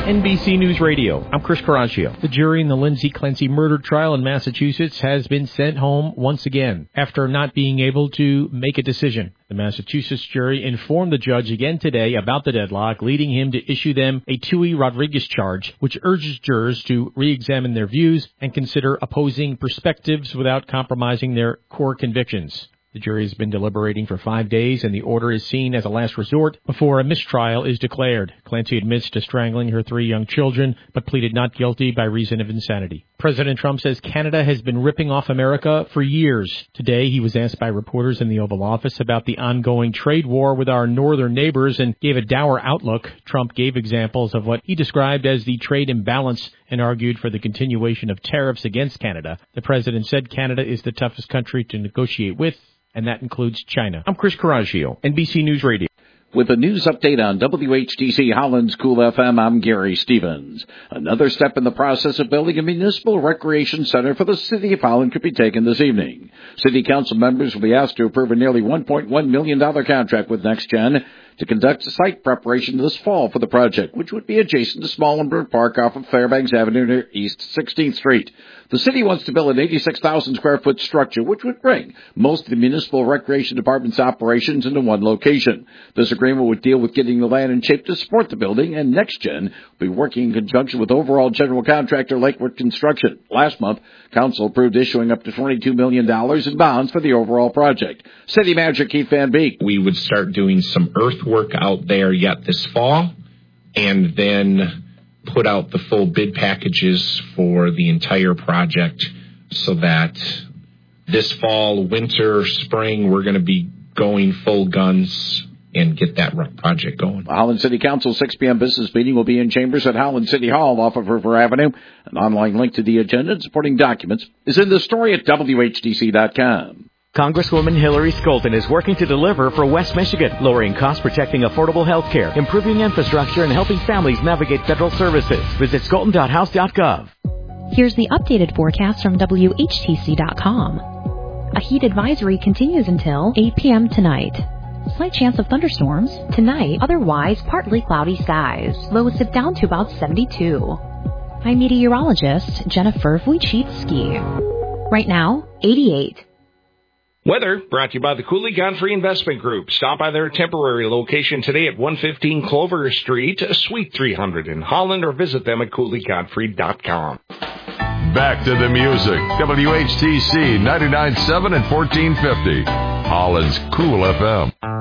NBC News Radio. I'm Chris Caraccio. The jury in the Lindsay Clancy murder trial in Massachusetts has been sent home once again after not being able to make a decision. The Massachusetts jury informed the judge again today about the deadlock, leading him to issue them a Tui Rodriguez charge, which urges jurors to re-examine their views and consider opposing perspectives without compromising their core convictions. The jury has been deliberating for 5 days, and the order is seen as a last resort before a mistrial is declared. Clancy admits to strangling her 3 young children, but pleaded not guilty by reason of insanity. President Trump says Canada has been ripping off America for years. Today, he was asked by reporters in the Oval Office about the ongoing trade war with our northern neighbors and gave a dour outlook. Trump gave examples of what he described as the trade imbalance and argued for the continuation of tariffs against Canada. The president said Canada is the toughest country to negotiate with, and that includes China. I'm Chris Caraccio, NBC News Radio. With a news update on WHTC Holland's Cool FM, I'm Gary Stevens. Another step in the process of building a municipal recreation center for the City of Holland could be taken this evening. City Council members will be asked to approve a nearly $1.1 million contract with NextGen to conduct site preparation this fall for the project, which would be adjacent to Smallenberg Park off of Fairbanks Avenue near East 16th Street. The city wants to build an 86,000 square foot structure, which would bring most of the municipal recreation department's operations into one location. This agreement would deal with getting the land in shape to support the building, and NextGen will be working in conjunction with overall general contractor Lakewood Construction. Last month, Council approved issuing up to $22 million in bonds for the overall project. City Manager Keith Van Beek. We would start doing some earthwork out there yet this fall, and then put out the full bid packages for the entire project so that this fall, winter, spring, we're going to be going full guns and get that project going. The Holland City Council 6 p.m. business meeting will be in chambers at Holland City Hall off of River Avenue. An online link to the agenda and supporting documents is in the story at WHTC.com. Congresswoman Hillary Scholten is working to deliver for West Michigan, lowering costs, protecting affordable health care, improving infrastructure, and helping families navigate federal services. Visit Scholten.house.gov. Here's the updated forecast from WHTC.com. A heat advisory continues until 8 p.m. tonight. Slight chance of thunderstorms tonight, otherwise partly cloudy skies. Lows dip down to about 72. I'm meteorologist Jennifer Wojcicki. Right now, 88. Weather brought to you by the Cooley Godfrey Investment Group. Stop by their temporary location today at 115 Clover Street, Suite 300 in Holland, or visit them at CooleyGodfrey.com. Back to the music. WHTC 99.7 and 1450. Holland's Cool FM.